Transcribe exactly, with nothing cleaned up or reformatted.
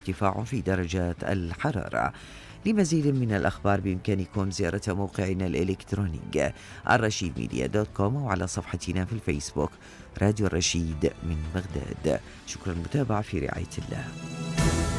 ارتفاع في درجات الحرارة. لمزيد من الأخبار بإمكانكم زيارة موقعنا الإلكتروني الرشيد ميديا دوت كوم وعلى صفحتنا في الفيسبوك راديو الرشيد من بغداد. شكرا للمتابعة، في رعاية الله.